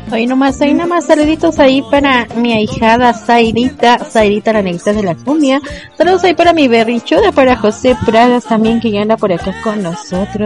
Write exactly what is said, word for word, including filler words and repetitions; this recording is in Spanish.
Hoy nomás, hoy nomás, saluditos ahí para mi ahijada Zairita, Zairita la negrita de la cumbia. Saludos ahí para mi berrichuda, para José Pradas también, que ya anda por acá con nosotros.